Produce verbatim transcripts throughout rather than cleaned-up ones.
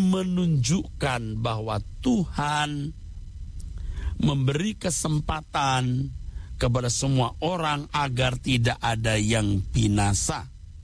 menunjukkan bahwa Tuhan memberi kesempatan kepada semua orang agar tidak ada yang binasa.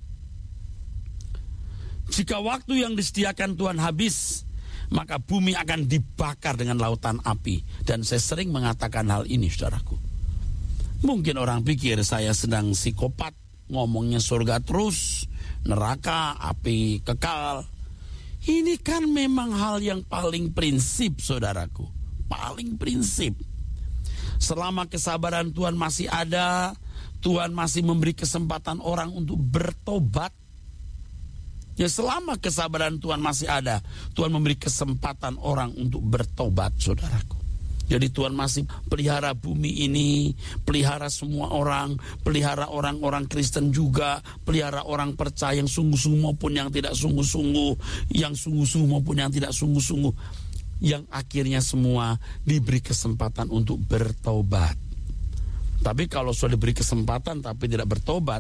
Jika waktu yang disediakan Tuhan habis, maka bumi akan dibakar dengan lautan api. Dan saya sering mengatakan hal ini, saudaraku. Mungkin orang pikir saya sedang psikopat, ngomongnya surga terus, neraka, api kekal. Ini kan memang hal yang paling prinsip, saudaraku. Paling prinsip. Selama kesabaran Tuhan masih ada, Tuhan masih memberi kesempatan orang untuk bertobat. Ya, selama kesabaran Tuhan masih ada, Tuhan memberi kesempatan orang untuk bertobat, saudaraku. Jadi Tuhan masih pelihara bumi ini, pelihara semua orang, pelihara orang-orang Kristen juga, pelihara orang percaya yang sungguh-sungguh maupun yang tidak sungguh-sungguh, yang sungguh-sungguh maupun yang tidak sungguh-sungguh. Yang akhirnya semua diberi kesempatan untuk bertobat. Tapi kalau sudah diberi kesempatan tapi tidak bertobat,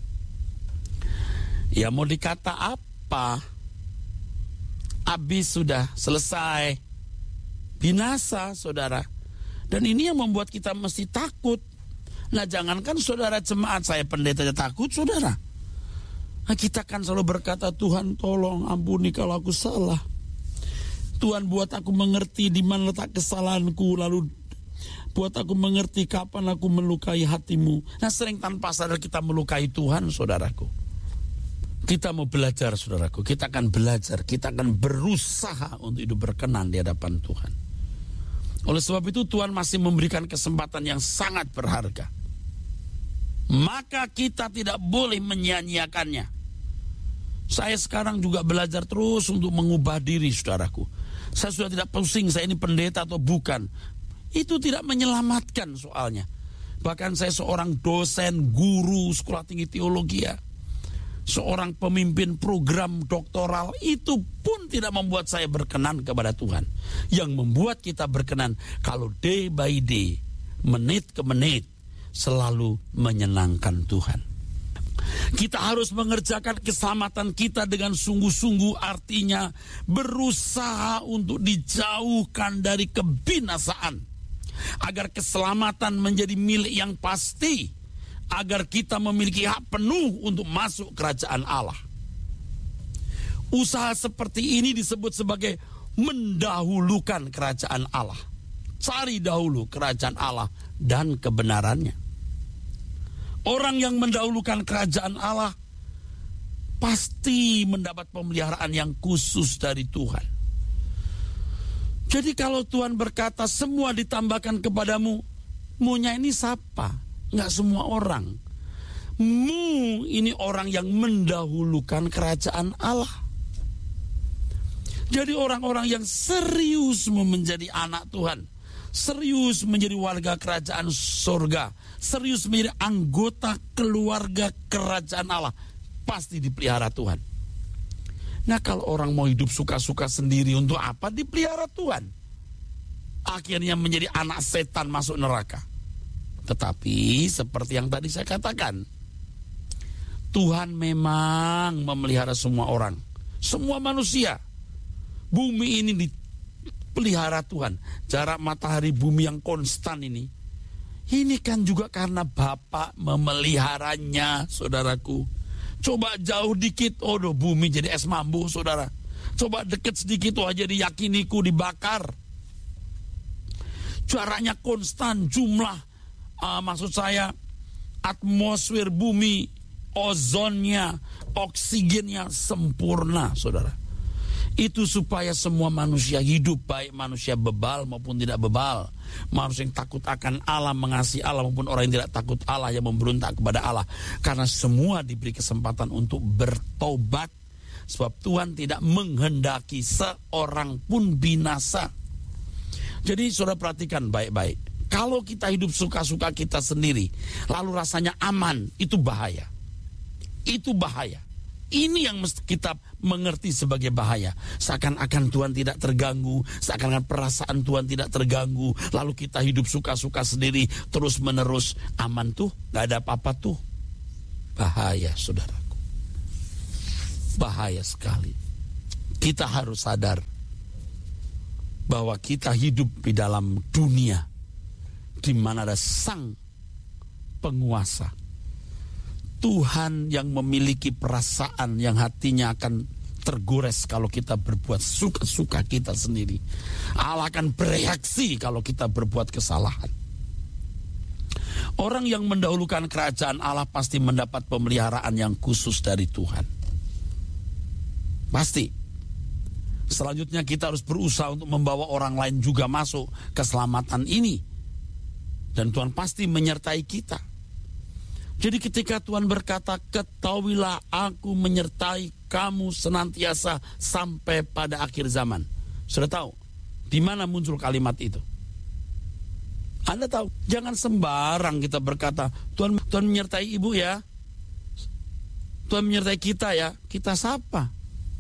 ya mau dikata apa? Habis sudah, selesai, binasa, saudara. Dan ini yang membuat kita mesti takut. Nah, jangankan saudara jemaat, saya pendeta aja takut, saudara. Nah, kita kan selalu berkata, Tuhan tolong ampuni kalau aku salah. Tuhan buat aku mengerti di mana letak kesalahanku, lalu buat aku mengerti kapan aku melukai hatimu. Nah, sering tanpa sadar kita melukai Tuhan, saudaraku. Kita mau belajar, saudaraku. Kita akan belajar, kita akan berusaha untuk hidup berkenan di hadapan Tuhan. Oleh sebab itu Tuhan masih memberikan kesempatan yang sangat berharga. Maka kita tidak boleh menyia-nyiakannya. Saya sekarang juga belajar terus untuk mengubah diri, saudaraku. Saya sudah tidak pusing, saya ini pendeta atau bukan. Itu tidak menyelamatkan soalnya. Bahkan saya seorang dosen, guru, sekolah tinggi teologi ya. Seorang pemimpin program doktoral, itu pun tidak membuat saya berkenan kepada Tuhan. Yang membuat kita berkenan kalau day by day, menit ke menit, selalu menyenangkan Tuhan. Kita harus mengerjakan keselamatan kita dengan sungguh-sungguh, artinya berusaha untuk dijauhkan dari kebinasaan. Agar keselamatan menjadi milik yang pasti. Agar kita memiliki hak penuh untuk masuk kerajaan Allah. Usaha seperti ini disebut sebagai mendahulukan kerajaan Allah. Cari dahulu kerajaan Allah dan kebenarannya. Orang yang mendahulukan kerajaan Allah pasti mendapat pemeliharaan yang khusus dari Tuhan. Jadi kalau Tuhan berkata semua ditambahkan kepadamu, munya ini siapa? Enggak semua orang. Mu ini orang yang mendahulukan kerajaan Allah. Jadi orang-orang yang serius menjadi anak Tuhan, serius menjadi warga kerajaan surga, serius menjadi anggota keluarga kerajaan Allah, pasti dipelihara Tuhan. Nah, kalau orang mau hidup suka-suka sendiri, untuk apa dipelihara Tuhan? Akhirnya menjadi anak setan masuk neraka. Tetapi seperti yang tadi saya katakan, Tuhan memang memelihara semua orang, semua manusia. Bumi ini dipelihara Tuhan. Jarak matahari bumi yang konstan ini, ini kan juga karena Bapa memeliharanya, saudaraku. Coba jauh dikit, oh doh, bumi jadi es mambu, saudara. Coba deket sedikit, oh jadi yakiniku dibakar. Jaraknya konstan, jumlah, uh, maksud saya atmosfer bumi, ozonnya, oksigennya sempurna, saudara. Itu supaya semua manusia hidup, baik manusia bebal maupun tidak bebal, manusia yang takut akan Allah, mengasihi Allah, maupun orang yang tidak takut Allah, yang memberontak kepada Allah. Karena semua diberi kesempatan untuk bertobat, sebab Tuhan tidak menghendaki seorang pun binasa. Jadi saudara perhatikan baik-baik. Kalau kita hidup suka-suka kita sendiri, lalu rasanya aman, itu bahaya. Itu bahaya. Ini yang mesti kita mengerti sebagai bahaya. Seakan-akan Tuhan tidak terganggu, seakan-akan perasaan Tuhan tidak terganggu, lalu kita hidup suka-suka sendiri terus menerus, aman tuh, gak ada apa-apa tuh. Bahaya, saudaraku. Bahaya sekali. kita harus sadar bahwa kita hidup di dalam dunia di mana ada sang penguasa. Tuhan yang memiliki perasaan yang hatinya akan tergores kalau kita berbuat suka-suka kita sendiri. Allah akan bereaksi kalau kita berbuat kesalahan. Orang yang mendahulukan kerajaan Allah pasti mendapat pemeliharaan yang khusus dari Tuhan. Pasti. Selanjutnya kita harus berusaha untuk membawa orang lain juga masuk keselamatan ini. Dan Tuhan pasti menyertai kita. Jadi ketika Tuhan berkata, ketahuilah aku menyertai kamu senantiasa sampai pada akhir zaman. Sudah tahu di mana muncul kalimat itu? Anda tahu, jangan sembarang kita berkata, Tuhan, Tuhan menyertai ibu ya. Tuhan menyertai kita ya. Kita siapa?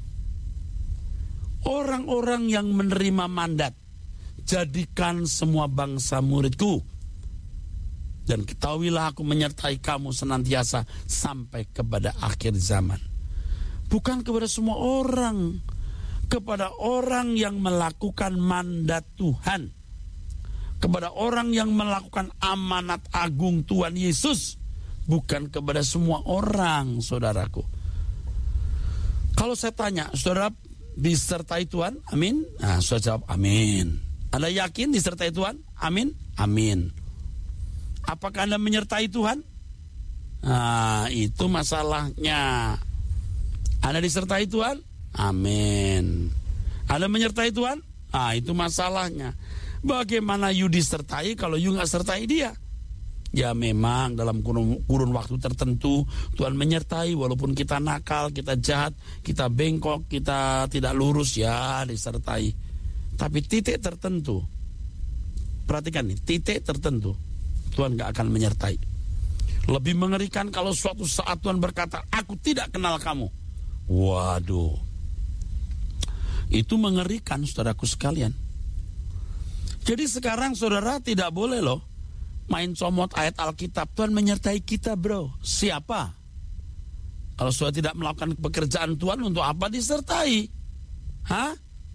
Orang-orang yang menerima mandat, jadikan semua bangsa muridku. Dan ketahuilah aku menyertai kamu senantiasa sampai kepada akhir zaman. Bukan kepada semua orang, kepada orang yang melakukan mandat Tuhan, kepada orang yang melakukan amanat agung Tuhan Yesus, bukan kepada semua orang, saudaraku. Kalau saya tanya, saudara disertai Tuhan? Amin. Nah, saudara jawab amin. Anda yakin disertai Tuhan? Amin. Amin. Apakah Anda menyertai Tuhan? Nah, itu masalahnya. Anda disertai Tuhan? Amin. Anda menyertai Tuhan? Ah, itu masalahnya. Bagaimana you disertai kalau you nggak sertai dia? Ya memang dalam kurun, kurun waktu tertentu Tuhan menyertai, walaupun kita nakal, kita jahat, kita bengkok, kita tidak lurus, ya disertai. Tapi titik tertentu, perhatikan nih, titik tertentu Tuhan gak akan menyertai. Lebih mengerikan kalau suatu saat Tuhan berkata, aku tidak kenal kamu. Waduh, itu mengerikan, saudaraku sekalian. Jadi sekarang saudara tidak boleh loh main comot ayat Alkitab. Tuhan menyertai kita, bro. Siapa? Kalau saudara tidak melakukan pekerjaan Tuhan, untuk apa disertai? Hah?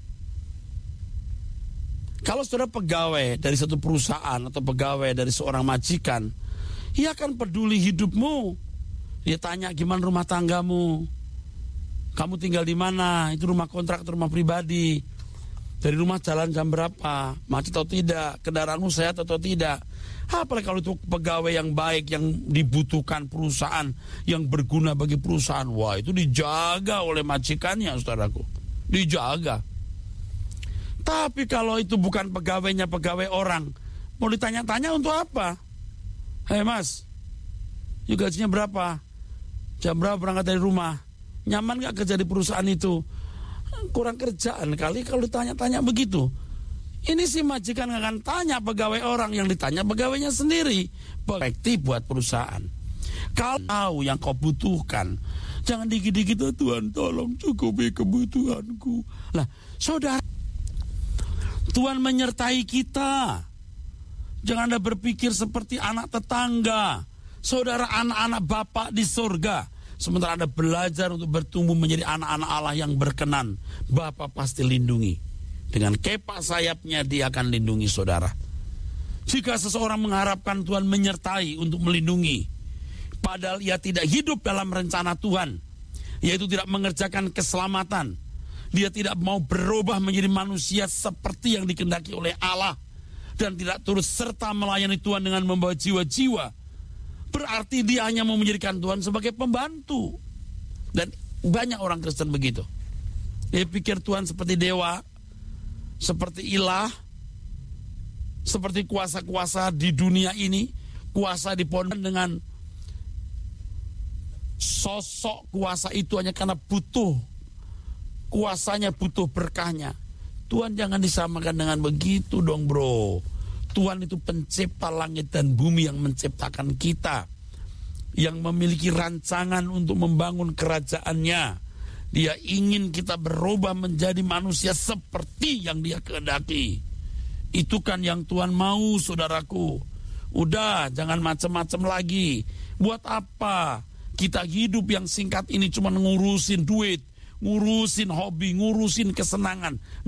Kalau saudara pegawai dari satu perusahaan atau pegawai dari seorang majikan, ia akan peduli hidupmu. Dia tanya gimana rumah tanggamu, kamu tinggal di mana, itu rumah kontrak atau rumah pribadi, dari rumah jalan jam berapa, macet atau tidak, kendaraanmu sehat atau tidak. Apalagi kalau itu pegawai yang baik, yang dibutuhkan perusahaan, yang berguna bagi perusahaan, wah itu dijaga oleh majikannya, saudaraku, dijaga. Tapi kalau itu bukan pegawainya, pegawai orang, mau ditanya-tanya untuk apa? Hei mas, you gajinya berapa? Jam berapa berangkat dari rumah? Nyaman gak kerja di perusahaan itu? Kurang kerjaan kali kalau ditanya-tanya begitu. Ini sih majikan gak akan tanya pegawai orang, yang ditanya pegawainya sendiri. Perspektif buat perusahaan. Kalau tahu yang kau butuhkan, jangan dikit-dikit, oh, Tuhan tolong cukupi kebutuhanku. Lah saudara, Tuhan menyertai kita. Jangan Anda berpikir seperti anak tetangga, saudara anak-anak Bapak di surga. Sementara Anda belajar untuk bertumbuh menjadi anak-anak Allah yang berkenan, Bapak pasti lindungi. Dengan kepak sayapnya dia akan lindungi saudara. Jika seseorang mengharapkan Tuhan menyertai untuk melindungi, padahal ia tidak hidup dalam rencana Tuhan, yaitu tidak mengerjakan keselamatan, dia tidak mau berubah menjadi manusia seperti yang dikehendaki oleh Allah, dan tidak turut serta melayani Tuhan dengan membawa jiwa-jiwa, berarti dia hanya mau menjadikan Tuhan sebagai pembantu. Dan banyak orang Kristen begitu. Dia pikir Tuhan seperti dewa, seperti ilah, seperti kuasa-kuasa di dunia ini, kuasa dipondok dengan sosok kuasa itu hanya karena butuh kuasanya, butuh berkahnya. Tuhan jangan disamakan dengan begitu dong, bro. Tuhan itu pencipta langit dan bumi, yang menciptakan kita, yang memiliki rancangan untuk membangun kerajaannya. Dia ingin kita berubah menjadi manusia seperti yang dia kehendaki. Itu kan yang Tuhan mau, saudaraku. Udah, jangan macam-macam lagi. Buat apa kita hidup yang singkat ini cuma ngurusin duit, ngurusin hobi, ngurusin kesenangan.